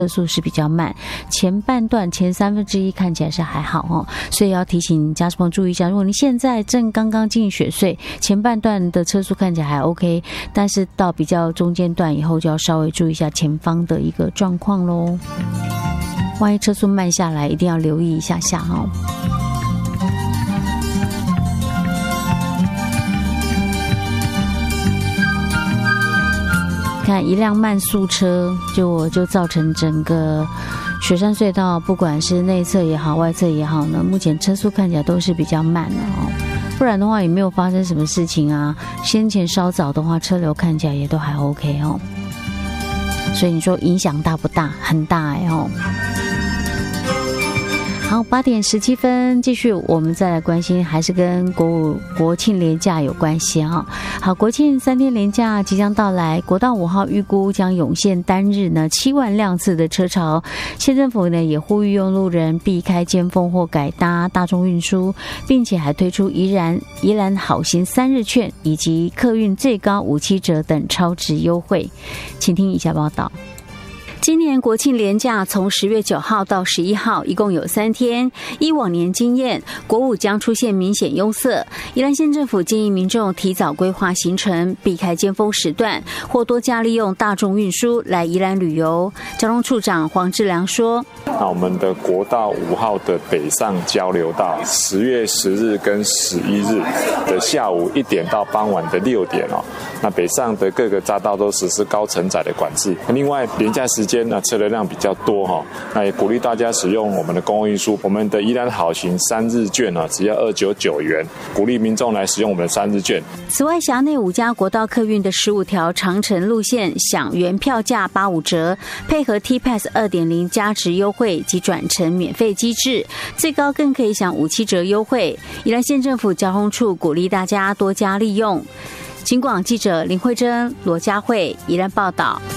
车速是比较慢，前半段前1/3看起来是还好哦，所以要提醒家属朋友注意一下，如果你现在正刚刚进雪隧，前半段的车速看起来还 OK， 但是到比较中间段以后就要稍微注意一下前方的一个状况咯。万一车速慢下来，一定要留意一下下哦。看一辆慢速车就造成整个雪山隧道不管是内侧也好外侧也好呢，目前车速看起来都是比较慢的哦，不然的话也没有发生什么事情啊，先前稍早的话车流看起来也都还 OK 哦，所以你说影响大不大？很大哦。好，8点17分，继续我们再来关心，还是跟国庆连假有关系哈。好，国庆3天连假即将到来，国道5号预估将涌现单日呢7万辆次的车潮。县政府呢也呼吁用路人避开尖峰或改搭大众运输，并且还推出宜兰好行3日券以及客运最高5/7折等超值优惠。请听以下报道。今年国庆连假从10月9号到11号，一共有3天。依往年经验，国5将出现明显拥塞。宜兰县政府建议民众提早规划行程，避开尖峰时段，或多加利用大众运输来宜兰旅游。交通处长黄志良说：“ 那我们的国道5号的北上交流道，10月10日跟11日的下午1点到傍晚的6点哦，那北上的各个匝道都实施高承载的管制。另外，连假时间车流量比较多哈，那也鼓励大家使用我们的公共运输。我们的宜兰好行3日券只要299元，鼓励民众来使用我们的3日券。 此外，辖内5家国道客运的15条长程路线享原票价85折，配合 T-Pass 2.0 加值优惠及转乘免费机制，最高更可以享5/7折优惠。宜兰县政府交通处鼓励大家多加利用。警广记者林慧珍、罗佳慧宜兰报道。